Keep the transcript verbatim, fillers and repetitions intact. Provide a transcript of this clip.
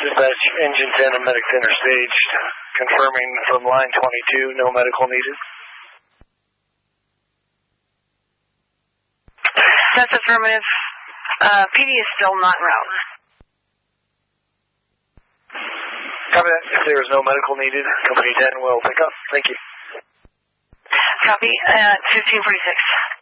Dispatch, engine ten and medic center staged. Confirming from line twenty-two, no medical needed. That's affirmative. Uh, P D is still not en route. Copy that. If there is no medical needed, Company ten will pick up. Thank you. Copy at fifteen forty-six.